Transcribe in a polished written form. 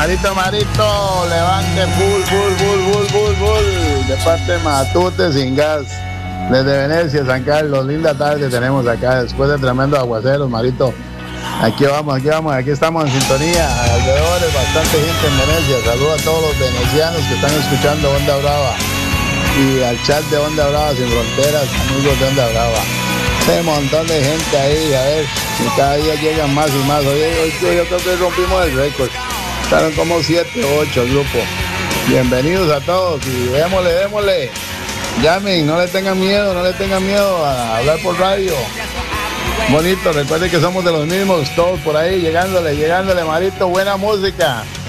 Marito, levante full, de parte de Matute sin gas, desde Venecia, San Carlos, linda tarde tenemos acá, después de tremendos aguaceros, Marito, aquí vamos, aquí estamos en sintonía, alrededor bastante gente en Venecia, saludos a todos los venecianos que están escuchando Onda Brava, y al chat de Onda Brava Sin Fronteras, amigos de Onda Brava, un montón de gente ahí, a ver, y cada día llegan más y más, hoy yo creo que rompimos el récord. Estaron como 7 o 8 el grupo. Bienvenidos a todos y démosle. Llamen, no le tengan miedo a hablar por radio. Bonito, recuerden que somos de los mismos, todos por ahí, llegándole, Marito, buena música.